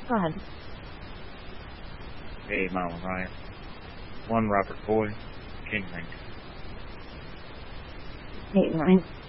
Go ahead. Hey, Mama Ryan. One Robert Boy, King Rank. Hey, Ryan.